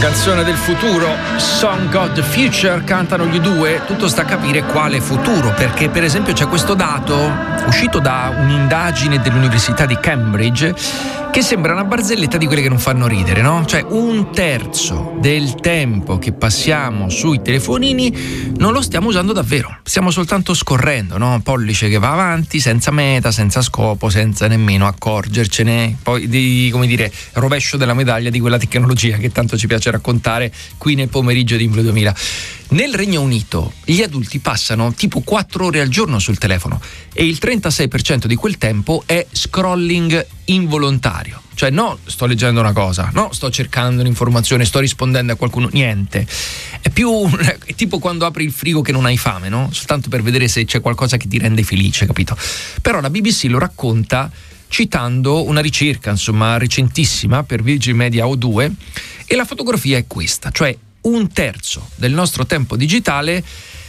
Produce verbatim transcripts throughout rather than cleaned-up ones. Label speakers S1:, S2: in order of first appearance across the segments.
S1: Canzone del futuro, Song of the Future, cantano gli U due. Tutto sta a capire quale futuro, perché per esempio c'è questo dato uscito da un'indagine dell'Università di Cambridge che sembra una barzelletta di quelle che non fanno ridere, no? Cioè un terzo del tempo che passiamo sui telefonini non lo stiamo usando davvero, stiamo soltanto scorrendo, no? Pollice che va avanti senza meta, senza scopo, senza nemmeno accorgercene. Poi di, come dire, rovescio della medaglia di quella tecnologia che tanto ci piace raccontare qui nel pomeriggio di Imblu duemila. Nel Regno Unito gli adulti passano tipo quattro ore al giorno sul telefono e il trentasei per cento di quel tempo è scrolling involontario. Cioè no, sto leggendo una cosa, no, sto cercando un'informazione, sto rispondendo a qualcuno, niente. È più è tipo quando apri il frigo che non hai fame, no? Soltanto per vedere se c'è qualcosa che ti rende felice, capito? Però la B B C lo racconta citando una ricerca, insomma, recentissima per Virgin Media O due, e la fotografia è questa, cioè un terzo del nostro tempo digitale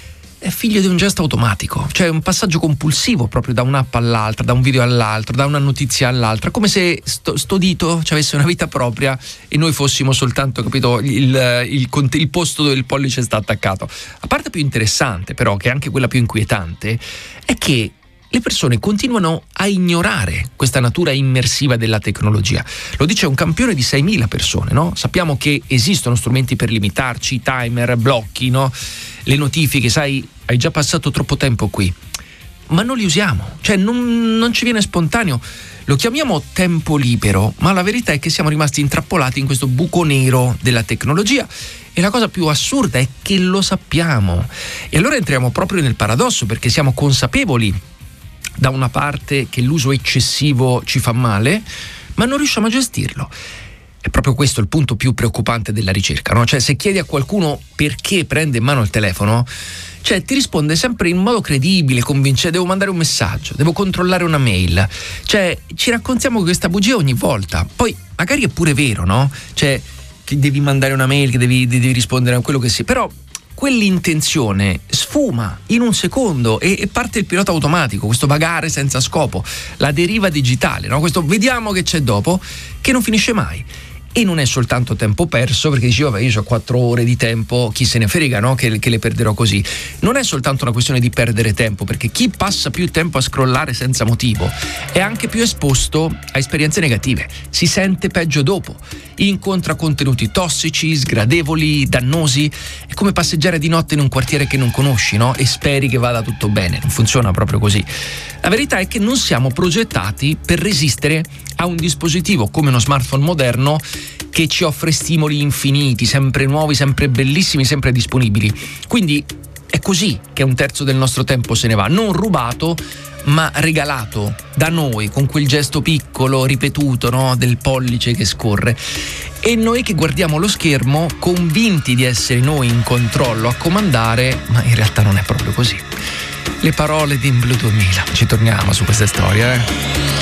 S1: è figlio di un gesto automatico, cioè un passaggio compulsivo proprio da un'app all'altra, da un video all'altro, da una notizia all'altra, come se sto, sto dito ci avesse una vita propria e noi fossimo soltanto, capito, il, il, il, il posto dove il pollice sta attaccato. La parte più interessante però, che è anche quella più inquietante, è che le persone continuano a ignorare questa natura immersiva della tecnologia. Lo dice un campione di seimila persone, no? Sappiamo che esistono strumenti per limitarci, timer, blocchi, no? Le notifiche, sai, hai già passato troppo tempo qui, ma non li usiamo, cioè non, non ci viene spontaneo. Lo chiamiamo tempo libero, ma la verità è che siamo rimasti intrappolati in questo buco nero della tecnologia. E la cosa più assurda è che lo sappiamo. E allora entriamo proprio nel paradosso, perché siamo consapevoli da una parte che l'uso eccessivo ci fa male, ma non riusciamo a gestirlo. È proprio questo il punto più preoccupante della ricerca, no? Cioè, se chiedi a qualcuno perché prende in mano il telefono, cioè ti risponde sempre in modo credibile, convincente: devo mandare un messaggio, devo controllare una mail. Cioè, ci raccontiamo questa bugia ogni volta. Poi magari è pure vero, no? Cioè, che devi mandare una mail, che devi, devi rispondere a quello che sia, però quell'intenzione sfuma in un secondo e, e parte il pilota automatico, questo vagare senza scopo, la deriva digitale, no? Questo vediamo che c'è dopo, che non finisce mai. E non è soltanto tempo perso, perché dici, vabbè, io ho quattro ore di tempo, chi se ne frega, no? Che, che le perderò così. Non è soltanto una questione di perdere tempo, perché chi passa più tempo a scrollare senza motivo è anche più esposto a esperienze negative, si sente peggio dopo, incontra contenuti tossici, sgradevoli, dannosi. È come passeggiare di notte in un quartiere che non conosci, no? E speri che vada tutto bene. Non funziona proprio così. La verità è che non siamo progettati per resistere a un dispositivo come uno smartphone moderno che ci offre stimoli infiniti, sempre nuovi, sempre bellissimi, sempre disponibili. Quindi è così che un terzo del nostro tempo se ne va, non rubato, ma regalato da noi, con quel gesto piccolo, ripetuto, no? Del pollice che scorre. E noi che guardiamo lo schermo convinti di essere noi in controllo, a comandare, ma in realtà non è proprio così. Le parole di Imblu duemila. Ci torniamo su queste storie, eh?